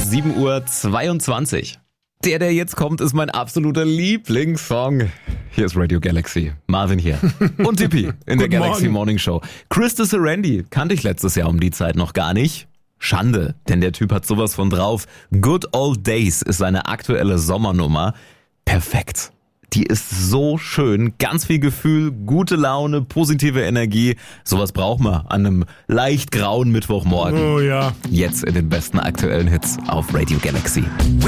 7:22 Uhr. Der jetzt kommt, ist mein absoluter Lieblingssong. Hier ist Radio Galaxy. Marvin hier. Und Tippi in der Galaxy Morning Show. Krista Serendi kannte ich letztes Jahr um die Zeit noch gar nicht. Schande, denn der Typ hat sowas von drauf. Good Old Days ist seine aktuelle Sommernummer. Perfekt. Die ist so schön, ganz viel Gefühl, gute Laune, positive Energie. Sowas braucht man an einem leicht grauen Mittwochmorgen. Oh ja. Jetzt in den besten aktuellen Hits auf Radio Galaxy.